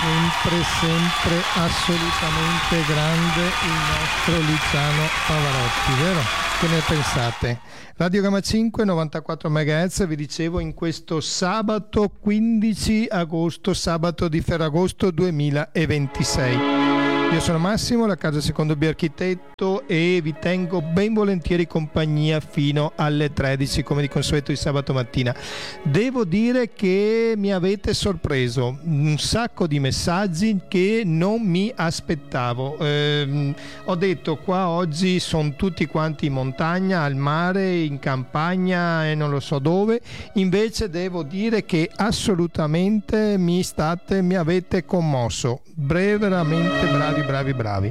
sempre assolutamente grande il nostro Luciano Pavarotti, vero? Che ne pensate? Radio Gamma 5, 94 MHz, vi dicevo, in questo sabato 15 agosto, sabato di Ferragosto 2026. Io sono Massimo, la casa secondo B Architetto, e vi tengo ben volentieri compagnia fino alle 13 come di consueto di sabato mattina. Devo dire che mi avete sorpreso, un sacco di messaggi che non mi aspettavo. Ho detto qua oggi sono tutti quanti in montagna, al mare, in campagna e non lo so dove, invece devo dire che assolutamente mi avete commosso. Veramente bravi.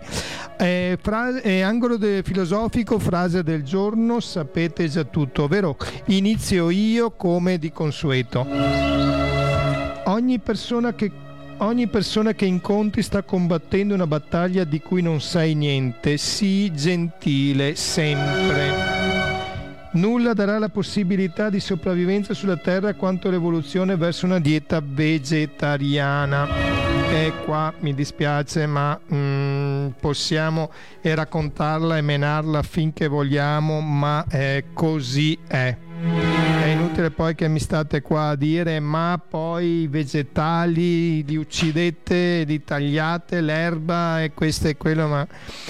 Angolo filosofico, frase del giorno, sapete già tutto, vero? Inizio io come di consueto. Ogni persona che incontri sta combattendo una battaglia di cui non sai niente. Sii gentile sempre. Nulla darà la possibilità di sopravvivenza sulla Terra quanto l'evoluzione verso una dieta vegetariana. E qua mi dispiace, ma possiamo raccontarla e menarla finché vogliamo, ma così è. È inutile poi che mi state qua a dire ma poi i vegetali li uccidete, li tagliate l'erba e questo e quello, ma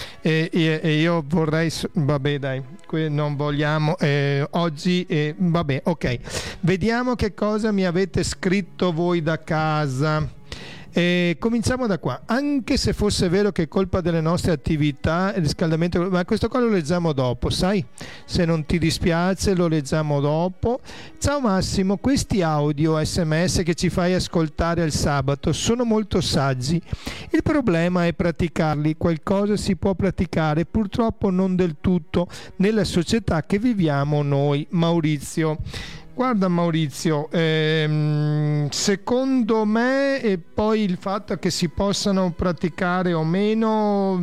io vorrei, vabbè dai, non vogliamo oggi, vabbè, ok, vediamo che cosa mi avete scritto voi da casa. Cominciamo da qua. Anche se fosse vero che è colpa delle nostre attività il riscaldamento, ma questo qua lo leggiamo dopo, sai? Se non ti dispiace lo leggiamo dopo. Ciao Massimo, questi audio SMS che ci fai ascoltare al sabato sono molto saggi. Il problema è praticarli. Qualcosa si può praticare, purtroppo non del tutto, nella società che viviamo noi. Maurizio. Guarda Maurizio, secondo me, e poi il fatto che si possano praticare o meno,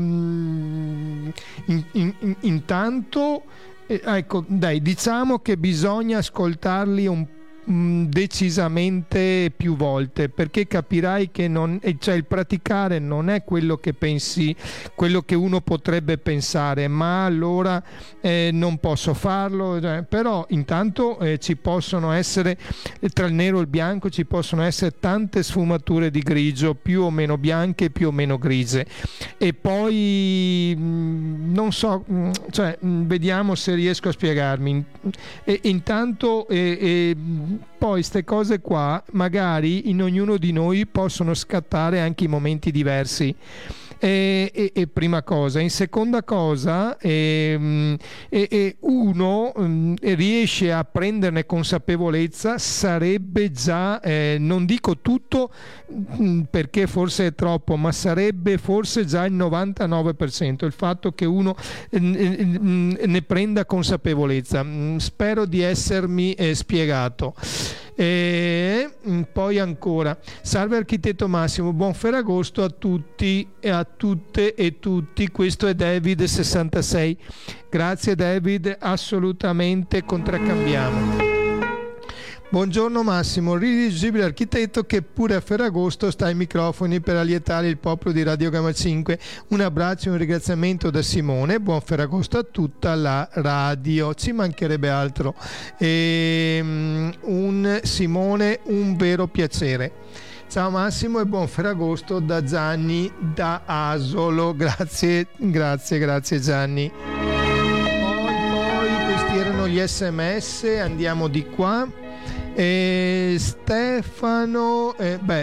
intanto, ecco, dai, diciamo che bisogna ascoltarli decisamente più volte, perché capirai che cioè il praticare non è quello che pensi, quello che uno potrebbe pensare, ma allora non posso farlo, però intanto ci possono essere, tra il nero e il bianco ci possono essere tante sfumature di grigio, più o meno bianche, più o meno grigie, e poi non so, cioè vediamo se riesco a spiegarmi. Intanto poi queste cose qua magari in ognuno di noi possono scattare anche in momenti diversi. E prima cosa, in seconda cosa, uno riesce a prenderne consapevolezza, sarebbe già, non dico tutto perché forse è troppo, ma sarebbe forse già il 99% il fatto che uno ne prenda consapevolezza. Spero di essermi spiegato. E poi ancora, salve architetto Massimo, buon Ferragosto a tutti e a tutte e tutti. Questo è David 66. Grazie David, assolutamente contraccambiamo. Buongiorno Massimo, riligibile architetto che pure a Ferragosto sta ai microfoni per allietare il popolo di Radio Gamma 5. Un abbraccio e un ringraziamento da Simone, buon Ferragosto a tutta la radio, ci mancherebbe altro. Simone, un vero piacere. Ciao Massimo e buon Ferragosto da Gianni da Asolo, grazie Gianni. Poi questi erano gli SMS, andiamo di qua. Stefano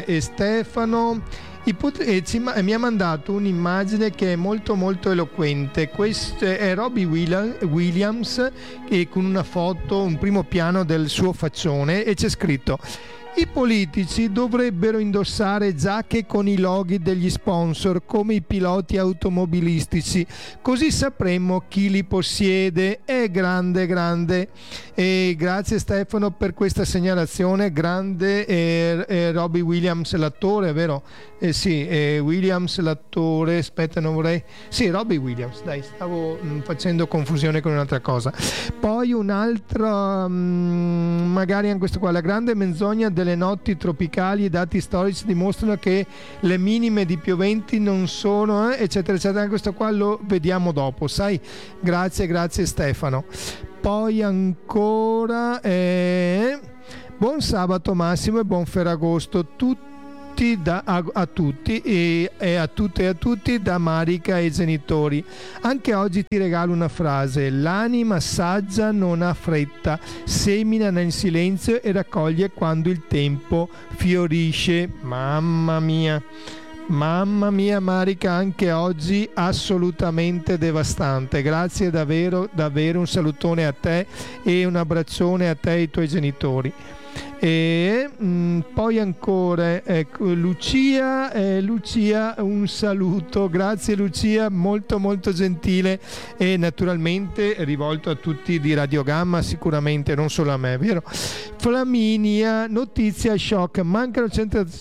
mi ha mandato un'immagine che è molto molto eloquente. Questo è Robbie Williams con una foto, un primo piano del suo faccione, e c'è scritto: i politici dovrebbero indossare giacche con i loghi degli sponsor come i piloti automobilistici, così sapremmo chi li possiede. È grande. E grazie Stefano per questa segnalazione. Grande Robbie Williams, l'attore, vero? Sì, Williams l'attore, aspetta, non vorrei... Sì, Robbie Williams, dai, stavo facendo confusione con un'altra cosa. Poi un'altra, magari anche questo qua, la grande menzogna delle notti tropicali e dati storici dimostrano che le minime di pioventi non sono eccetera eccetera. Questo qua lo vediamo dopo, sai. Grazie Stefano. Poi ancora buon sabato Massimo e buon Ferragosto a tutti e a tutte e a tutti da Marica e genitori. Anche oggi ti regalo una frase: l'anima saggia non ha fretta, semina nel silenzio e raccoglie quando il tempo fiorisce. Mamma mia Marica, anche oggi assolutamente devastante. Grazie davvero, un salutone a te e un abbraccione a te e ai tuoi genitori. E poi ancora Lucia, un saluto, grazie Lucia, molto gentile e naturalmente rivolto a tutti di Radio Gamma, sicuramente non solo a me, vero? Flaminia, notizia shock, mancano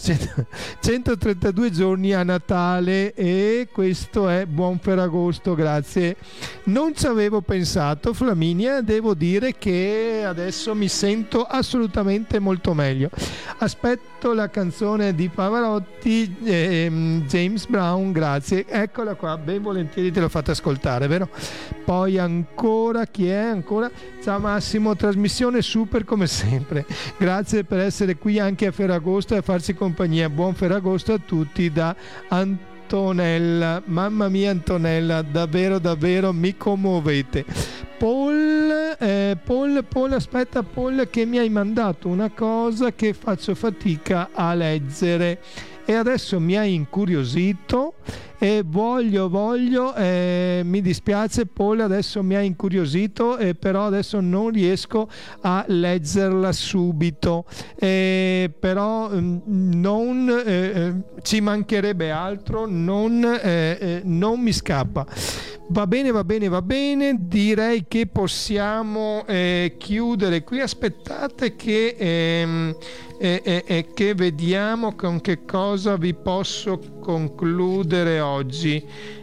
132 giorni a Natale e questo è buon Ferragosto, grazie. Non ci avevo pensato Flaminia, devo dire che adesso mi sento assolutamente molto meglio. Aspetto la canzone di Pavarotti, James Brown, grazie, eccola qua, ben volentieri te l'ho fatta ascoltare, vero? Poi ancora, chi è ancora? Ciao Massimo, trasmissione super come sempre, grazie per essere qui anche a Ferragosto e a farci compagnia. Buon Ferragosto a tutti da Antonella. Mamma mia Antonella, davvero mi commuovete. Paul, aspetta Paul, che mi hai mandato una cosa che faccio fatica a leggere e adesso mi hai incuriosito e voglio mi dispiace Paul, adesso mi ha incuriosito però adesso non riesco a leggerla subito, però non ci mancherebbe altro, non mi scappa. Va bene, direi che possiamo chiudere qui. Aspettate che vediamo con che cosa vi posso concludere oggi.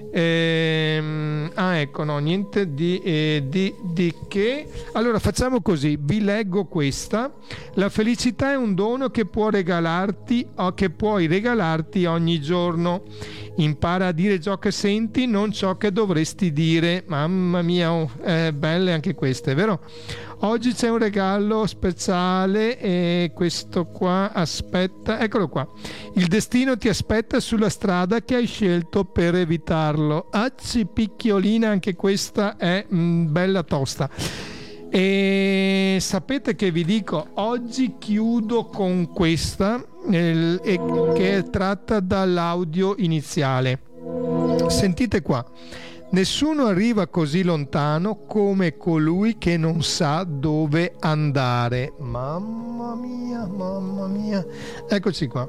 Ecco, no, niente di che. Allora facciamo così, vi leggo questa. La felicità è un dono che puoi regalarti ogni giorno. Impara a dire ciò che senti, non ciò che dovresti dire. Mamma mia, belle anche queste, vero? Oggi c'è un regalo speciale e questo qua, aspetta, eccolo qua. Il destino ti aspetta sulla strada che hai scelto per evitarlo. Acci picchiolina, anche questa è bella tosta. E sapete che vi dico, oggi chiudo con questa che è tratta dall'audio iniziale. Sentite qua. Nessuno arriva così lontano come colui che non sa dove andare. Mamma mia. Eccoci qua.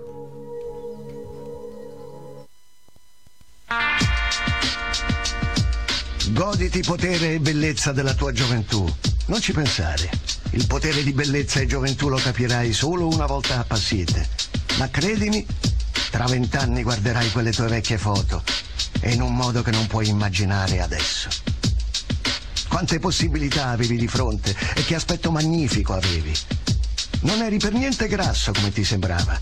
Goditi potere e bellezza della tua gioventù. Non ci pensare. Il potere di bellezza e gioventù lo capirai solo una volta appassite. Ma credimi, tra 20 anni guarderai quelle tue vecchie foto e in un modo che non puoi immaginare adesso. Quante possibilità avevi di fronte e che aspetto magnifico avevi. Non eri per niente grasso come ti sembrava.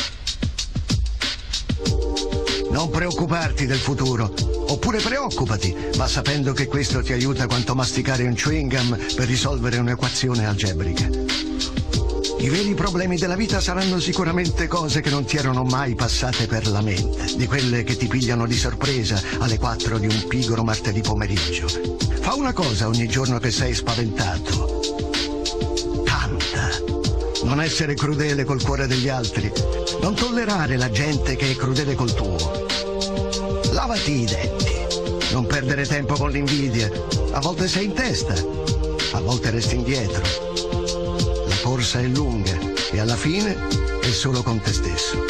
Non preoccuparti del futuro, oppure preoccupati, ma sapendo che questo ti aiuta quanto masticare un chewing gum per risolvere un'equazione algebrica. I veri problemi della vita saranno sicuramente cose che non ti erano mai passate per la mente, di quelle che ti pigliano di sorpresa alle 4 di un pigro martedì pomeriggio. Fa una cosa ogni giorno che sei spaventato. Canta. Non essere crudele col cuore degli altri. Non tollerare la gente che è crudele col tuo. Lavati i denti. Non perdere tempo con l'invidia. A volte sei in testa, a volte resti indietro. La corsa è lunga e alla fine è solo con te stesso.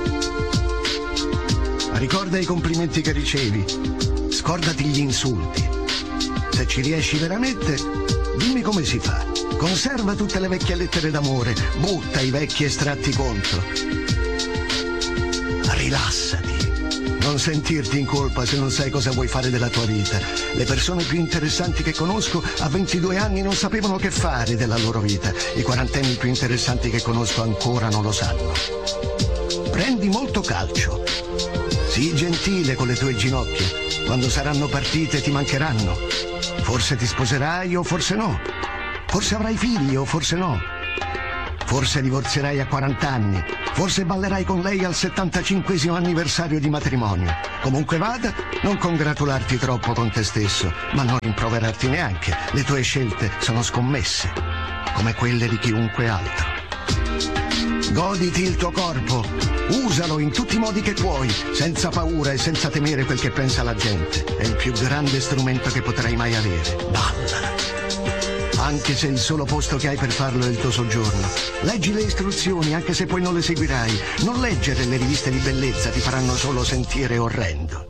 Ricorda i complimenti che ricevi. Scordati gli insulti. Se ci riesci veramente, dimmi come si fa. Conserva tutte le vecchie lettere d'amore, butta i vecchi estratti contro. Rilassati. Non sentirti in colpa se non sai cosa vuoi fare della tua vita. Le persone più interessanti che conosco a 22 anni non sapevano che fare della loro vita. I quarantenni più interessanti che conosco ancora non lo sanno. Prendi molto calcio. Sii gentile con le tue ginocchia. Quando saranno partite ti mancheranno. Forse ti sposerai o forse no. Forse avrai figli o forse no. Forse divorzierai a 40 anni, forse ballerai con lei al 75° anniversario di matrimonio. Comunque vada, non congratularti troppo con te stesso, ma non rimproverarti neanche. Le tue scelte sono scommesse, come quelle di chiunque altro. Goditi il tuo corpo, usalo in tutti i modi che puoi, senza paura e senza temere quel che pensa la gente. È il più grande strumento che potrai mai avere. Balla! Anche se il solo posto che hai per farlo è il tuo soggiorno. Leggi le istruzioni, anche se poi non le seguirai. Non leggere le riviste di bellezza, ti faranno solo sentire orrendo.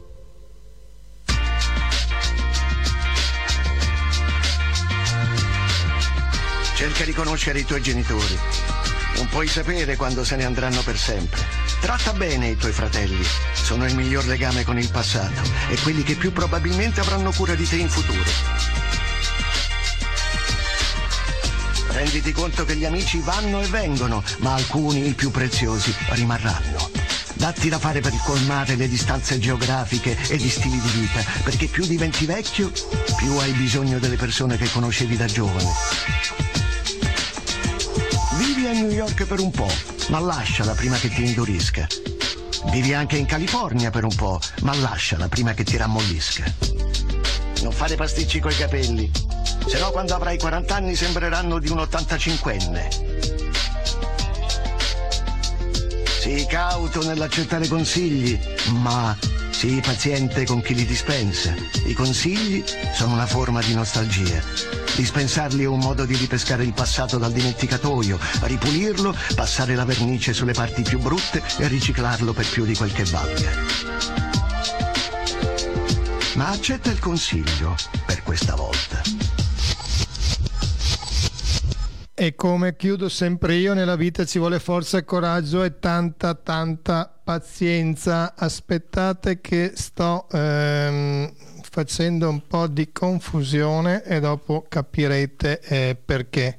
Cerca di conoscere i tuoi genitori. Non puoi sapere quando se ne andranno per sempre. Tratta bene i tuoi fratelli. Sono il miglior legame con il passato e quelli che più probabilmente avranno cura di te in futuro. Renditi conto che gli amici vanno e vengono, ma alcuni, i più preziosi, rimarranno. Datti da fare per colmare le distanze geografiche e gli stili di vita, perché più diventi vecchio, più hai bisogno delle persone che conoscevi da giovane. Vivi a New York per un po', ma lasciala prima che ti indurisca. Vivi anche in California per un po', ma lasciala prima che ti rammollisca. Non fare pasticci coi capelli, se no quando avrai 40 anni sembreranno di un 85enne. Sii cauto nell'accettare consigli, ma sii paziente con chi li dispensa. I consigli sono una forma di nostalgia. Dispensarli è un modo di ripescare il passato dal dimenticatoio, ripulirlo, passare la vernice sulle parti più brutte e riciclarlo per più di quel che valga. Ma accetta il consiglio per questa volta. E come chiudo sempre io, nella vita ci vuole forza e coraggio e tanta pazienza. Aspettate che sto facendo un po' di confusione e dopo capirete perché.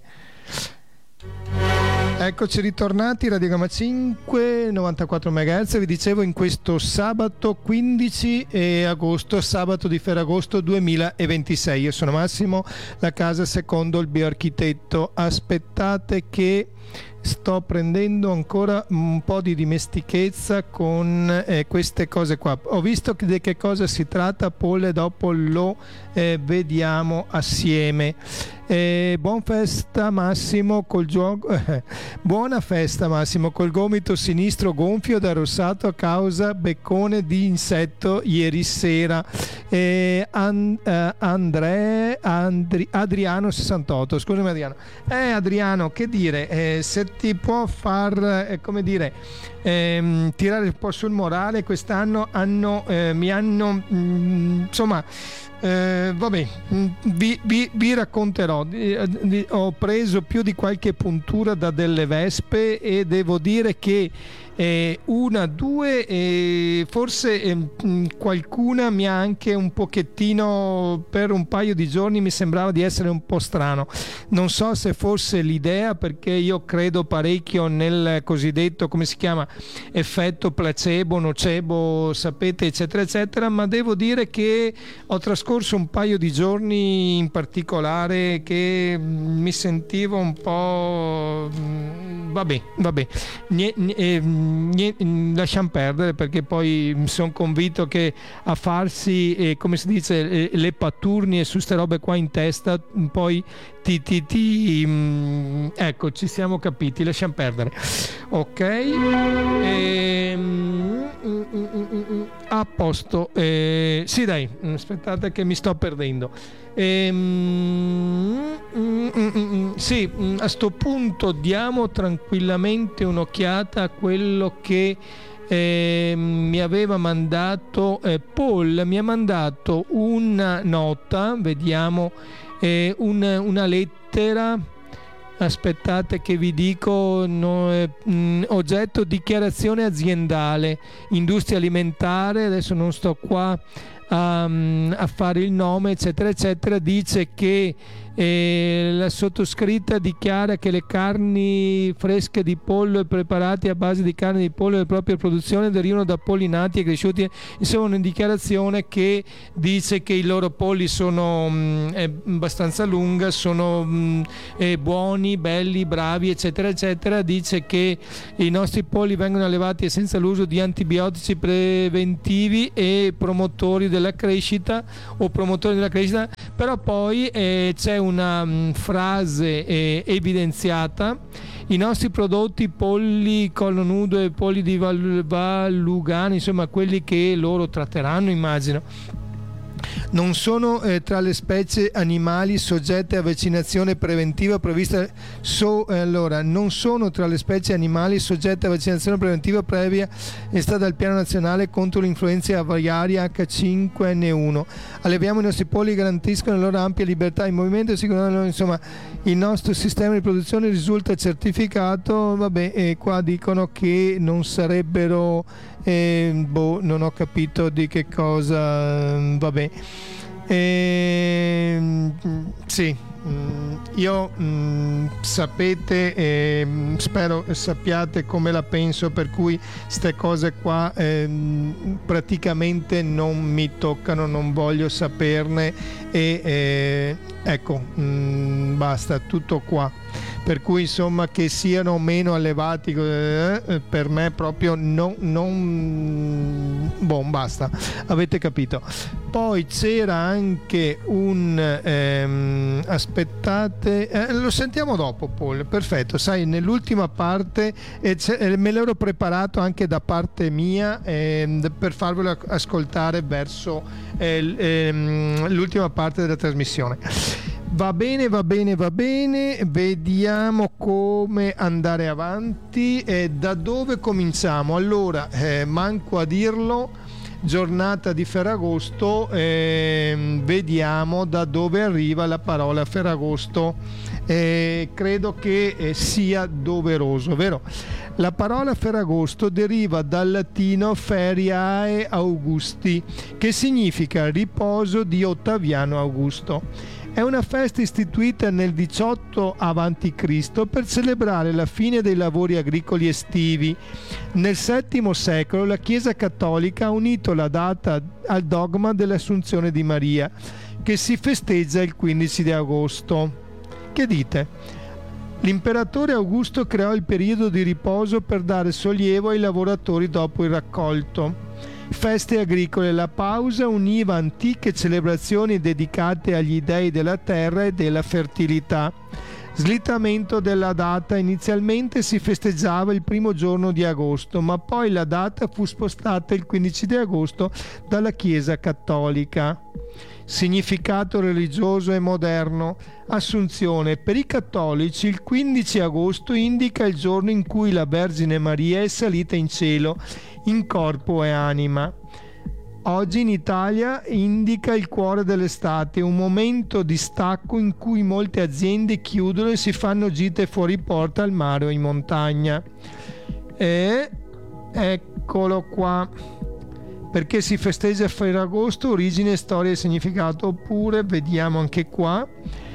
Eccoci ritornati, Radio Gamma 5, 94 MHz, vi dicevo in questo sabato 15 agosto, sabato di Ferragosto 2026. Io sono Massimo, la casa secondo il bioarchitetto. Aspettate che sto prendendo ancora un po' di dimestichezza con queste cose qua. Ho visto di che cosa si tratta, Paul, e dopo lo vediamo assieme. Buona festa Massimo col gomito sinistro gonfio da rossato a causa beccone di insetto ieri sera. Adriano 68, scusami Adriano. Adriano, che dire, se ti può far tirare un po' sul morale, quest'anno mi hanno insomma vabbè, vi racconterò. Ho preso più di qualche puntura da delle vespe e devo dire che una, due, forse qualcuna mi ha anche un pochettino, per un paio di giorni mi sembrava di essere un po' strano. Non so se fosse l'idea, perché io credo parecchio nel cosiddetto, come si chiama, effetto placebo, nocebo, sapete, eccetera eccetera, ma devo dire che ho trascorso un paio di giorni in particolare che mi sentivo un po' vabbè, lasciamo perdere, perché poi sono convinto che a farsi come si dice le patturnie su ste robe qua in testa poi ecco, ci siamo capiti, lasciamo perdere. Ok, a posto. Sì, dai, aspettate che mi sto perdendo. Sì, a sto punto diamo tranquillamente un'occhiata a quello che mi aveva mandato Paul. Mi ha mandato una nota, vediamo, una lettera aspettate che vi dico, oggetto dichiarazione aziendale, industria alimentare, adesso non sto qua a fare il nome eccetera eccetera, dice che la sottoscritta dichiara che le carni fresche di pollo e preparati a base di carne di pollo della propria produzione derivano da polli nati e cresciuti, insomma una dichiarazione che dice che i loro polli sono abbastanza lunga, sono buoni, belli, bravi eccetera eccetera, dice che i nostri polli vengono allevati senza l'uso di antibiotici preventivi e promotori della crescita o promotori della crescita, però poi c'è una frase evidenziata: i nostri prodotti polli collo nudo e polli di Valugano, insomma quelli che loro tratteranno immagino, non sono tra le specie animali soggette a vaccinazione preventiva prevista allora non sono tra le specie animali soggette a vaccinazione preventiva previa stata dal piano nazionale contro l'influenza aviaria H5N1. Alleviamo i nostri polli, garantiscono la loro ampia libertà in movimento e insomma il nostro sistema di produzione risulta certificato. Vabbè, qua dicono che non sarebbero non ho capito di che cosa, vabbè. Sì, io sapete, spero sappiate come la penso, per cui ste cose qua praticamente non mi toccano, non voglio saperne e ecco, basta, tutto qua. Per cui insomma che siano o meno allevati per me proprio non basta, avete capito. Poi c'era anche un aspettate, lo sentiamo dopo Paul, perfetto, sai, nell'ultima parte me l'ero preparato anche da parte mia per farvelo ascoltare verso l'ultima parte della trasmissione. Va bene, vediamo come andare avanti. Da dove cominciamo? Allora, manco a dirlo, giornata di Ferragosto, vediamo da dove arriva la parola Ferragosto. Credo che sia doveroso, vero? La parola Ferragosto deriva dal latino Feriae Augusti, che significa riposo di Ottaviano Augusto. È una festa istituita nel 18 a.C. per celebrare la fine dei lavori agricoli estivi. Nel VII secolo la Chiesa Cattolica ha unito la data al dogma dell'Assunzione di Maria, che si festeggia il 15 di agosto. Che dite? L'imperatore Augusto creò il periodo di riposo per dare sollievo ai lavoratori dopo il raccolto. Feste agricole. La pausa univa antiche celebrazioni dedicate agli dei della terra e della fertilità. Slittamento della data. Inizialmente si festeggiava il primo giorno di agosto, ma poi la data fu spostata il 15 di agosto dalla Chiesa Cattolica. Significato religioso e moderno. Assunzione. Per i cattolici il 15 agosto indica il giorno in cui la Vergine Maria è salita in cielo in corpo e anima. Oggi in Italia indica il cuore dell'estate, un momento di stacco in cui molte aziende chiudono e si fanno gite fuori porta, al mare o in montagna. E eccolo qua. Perché si festeggia a Ferragosto? Origine, storia e significato. Oppure vediamo anche qua.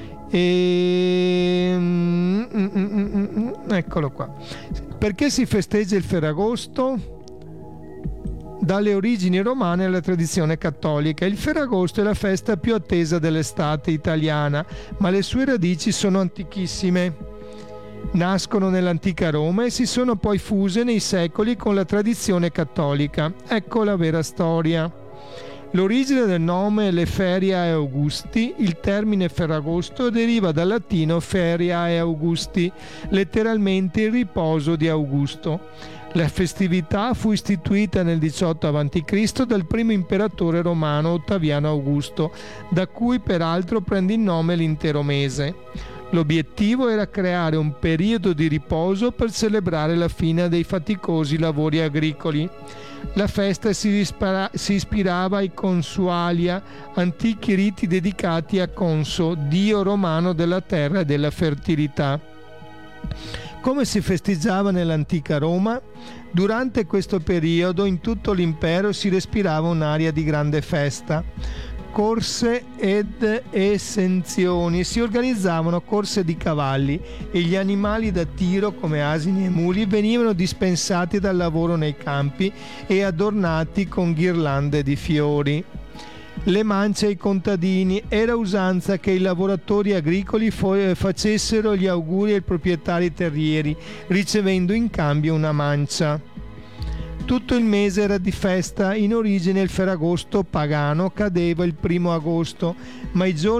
Eccolo qua. Perché si festeggia il Ferragosto? Dalle origini romane alla tradizione cattolica. Il Ferragosto è la festa più attesa dell'estate italiana, ma le sue radici sono antichissime. Nascono nell'antica Roma e si sono poi fuse nei secoli con la tradizione cattolica. Ecco la vera storia. L'origine del nome Le Feriae Augusti, il termine Ferragosto, deriva dal latino Feriae Augusti, letteralmente il riposo di Augusto. La festività fu istituita nel 18 a.C. dal primo imperatore romano Ottaviano Augusto, da cui peraltro prende il nome l'intero mese. L'obiettivo era creare un periodo di riposo per celebrare la fine dei faticosi lavori agricoli. La festa si ispirava ai Consualia, antichi riti dedicati a Conso, dio romano della terra e della fertilità. Come si festeggiava nell'antica Roma? Durante questo periodo in tutto l'impero si respirava un'aria di grande festa. Corse ed esenzioni, si organizzavano corse di cavalli e gli animali da tiro come asini e muli venivano dispensati dal lavoro nei campi e adornati con ghirlande di fiori. Le mance ai contadini, era usanza che i lavoratori agricoli facessero gli auguri ai proprietari terrieri, ricevendo in cambio una mancia. Tutto il mese era di festa, in origine il Ferragosto pagano cadeva il 1° agosto, ma i giorni